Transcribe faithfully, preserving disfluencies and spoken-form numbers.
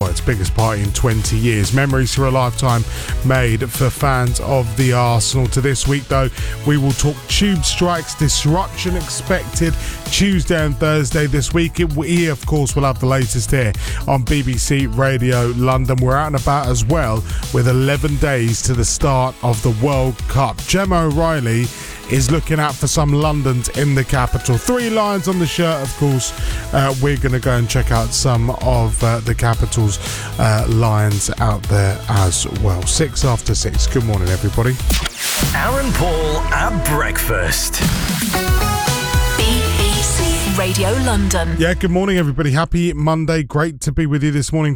its biggest party in twenty years. Memories for a lifetime made for fans of the Arsenal. To this week, though, we will talk tube strikes, disruption expected Tuesday and Thursday this week. It, we, of course, will have the latest here on B B C Radio London. We're out and about as well with eleven days to the start of the World Cup. Gemma O'Reilly is looking out for some Londons in the capital. Three lines on the shirt, of course. Uh, we're going to go and check out some of uh, the capital's uh, lines out there as well. Six after six. Good morning, everybody. Aaron Paul at breakfast. B B C Radio London. Yeah, good morning, everybody. Happy Monday. Great to be with you this morning.